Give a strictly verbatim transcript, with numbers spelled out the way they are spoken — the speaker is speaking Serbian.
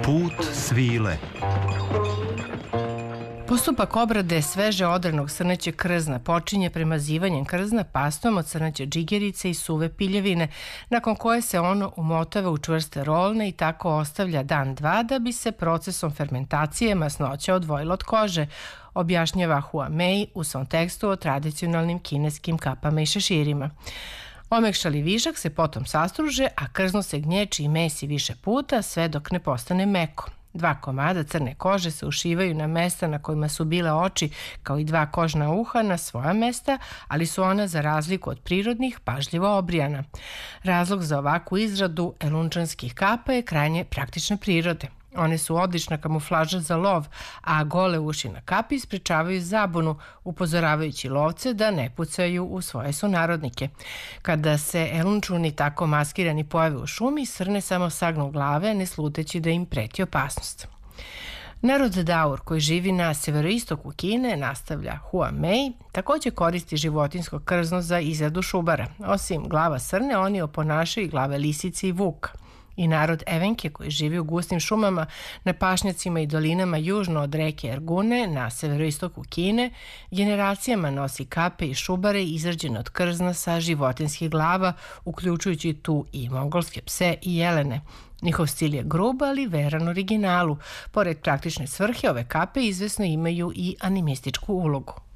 Put svile. Postupak obrade sveže odrenog srnećeg krzna počinje premazivanjem krzna pastom od srneće džigerice i suve piljevine, nakon koje se ono umotava u čvrste rolne i tako ostavlja dan dva da bi se procesom fermentacije masnoća odvojila od kože, objašnjava Hua Mei u svom tekstu o tradicionalnim kineskim kapama i šeširima. Omekšali višak se potom sastruže, a krzno se gnječi i mesi više puta sve dok ne postane meko. Dva komada crne kože se ušivaju na mesta na kojima su bile oči, kao i dva kožna uha na svoja mesta, ali su ona za razliku od prirodnih pažljivo obrijana. Razlog za ovakvu izradu elunčanskih kapa je krajnje praktične prirode. One su odlična kamuflaža za lov, a gole uši na kapi sprečavaju zabunu, upozoravajući lovce da ne pucaju u svoje sunarodnike. Kada se elunčuni tako maskirani pojave u šumi, srne samo sagnu glave, ne sluteći da im preti opasnost. Narod Daur koji živi na severoistoku Kine, nastavlja Hua Mei, takođe koristi životinjsko krzno za izradu šubara. Osim glava srne, oni oponašaju i glave lisice i vuka. I narod Evenke koji živi u gustim šumama na pašnjacima i dolinama južno od reke Ergune na severoistoku Kine generacijama nosi kape i šubare izrađene od krzna sa životinjskih glava, uključujući tu i mongolske pse i jelene. Njihov stil je grub, ali veran originalu. Pored praktične svrhe, ove kape izvesno imaju i animističku ulogu.